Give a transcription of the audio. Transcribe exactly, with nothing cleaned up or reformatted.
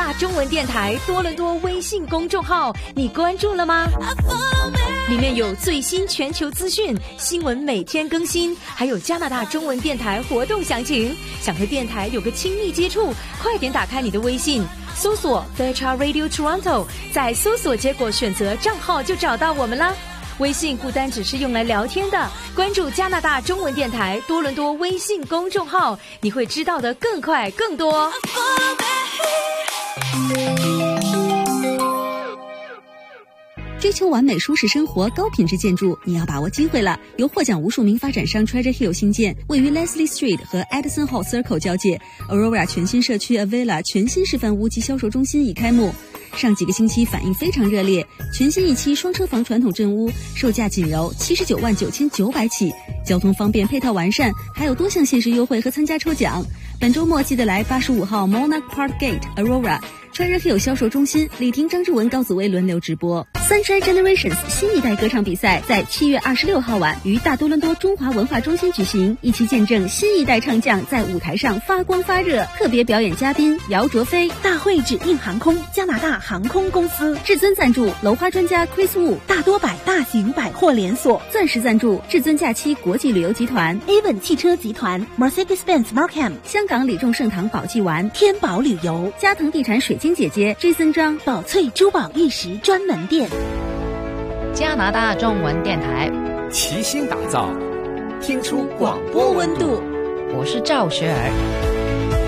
大中文电台多伦多微信公众号，你关注了吗？里面有最新全球资讯，新闻每天更新，还有加拿大中文电台活动详情。想和电台有个亲密接触，快点打开你的微信，搜索 Fairchild Radio Toronto， 在搜索结果选择账号就找到我们啦。微信不单只是用来聊天的，关注加拿大中文电台多伦多微信公众号，你会知道的更快更多。 追求完美舒适生活高品质建筑，你要把握机会了。由获奖无数名发展商 Treasure Hill 新建，位于 Leslie Street 和 Edison Hall Circle 交界 Aurora 全新社区 Avila 全新示范屋及销售中心已开幕。上几个星期反应非常热烈，全新一期双车房传统镇屋售价仅由七十九万九千九百起，交通方便，配套完善，还有多项限时优惠和参加抽奖。本周末记得来八十五号 Monarch Park Gate Aurora Treasure Hill 销售中心，李婷、张志文、高子薇轮流直播。Sunshine Generations 新一代歌唱比赛在七月二十六号晚于大多伦多中华文化中心举行，一起见证新一代唱将在舞台上发光发热。特别表演嘉宾姚卓飞， 大会指定航空加拿大航空公司， 至尊赞助楼花专家 Chris Wu， 大多百大型百货连锁， 钻石赞助至尊假期国际旅游集团 Avon 汽车集团 Mercedes-Benz Markham， 香港李仲盛堂宝记丸， 天宝旅游， 嘉腾地产水晶姐姐 Jason 张， 宝翠珠宝玉石专门店。 加拿大中文电台齐心打造听出广播温度。 我是赵学儿。